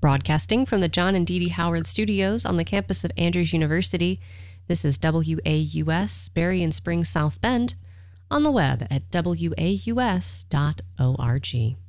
Broadcasting from the John and Dee Dee Howard Studios on the campus of Andrews University, this is WAUS, Berry and Spring, South Bend, on the web at waus.org.